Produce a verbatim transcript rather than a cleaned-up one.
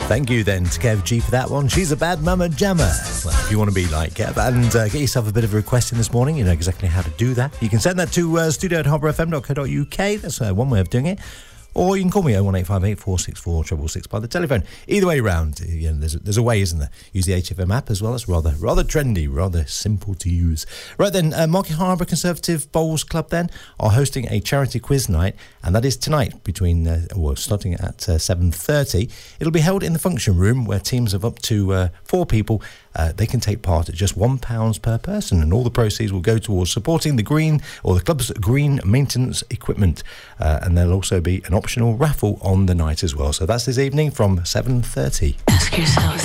Thank you then to Kev G for that one. She's a bad mama jammer. Well, if you want to be like Kev and uh, get yourself a bit of a request in this morning, you know exactly how to do that. You can send that to uh, studio at harbour f m dot co dot u k. That's uh, one way of doing it. Or you can call me oh one eight five eight, four six four, six six six by the telephone. Either way round, you know, there's, a, there's a way, isn't there? Use the H F M app as well. It's rather rather trendy, rather simple to use. Right then, uh, Market Harbour Conservative Bowls Club then are hosting a charity quiz night, and that is tonight between, uh, well, starting at uh, seven thirty. It'll be held in the function room where teams of up to uh, four people Uh, they can take part at just one pound per person, and all the proceeds will go towards supporting the green or the club's green maintenance equipment. Uh, and there'll also be an optional raffle on the night as well. So that's this evening from seven thirty. Ask yourself